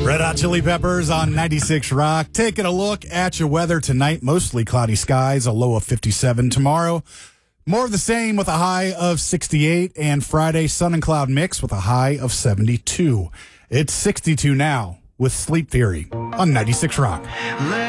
Red Hot Chili Peppers on 96 Rock. Taking a look at your weather tonight. Mostly cloudy skies, a low of 57. Tomorrow, more of the same with a high of 68. And Friday, sun and cloud mix with a high of 72. It's 62 now with Sleep Theory on 96 Rock.